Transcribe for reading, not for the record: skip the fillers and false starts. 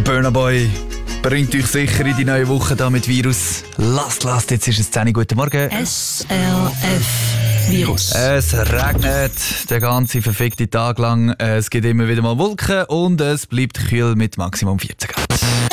Burna Boy bringt euch sicher in die neue Woche da mit Virus. Lasst, jetzt ist es 10 Uhr. Guten Morgen. SRF Virus. Es regnet den ganzen verfickten Tag lang. Es gibt immer wieder mal Wolken und es bleibt kühl mit Maximum 14 Grad.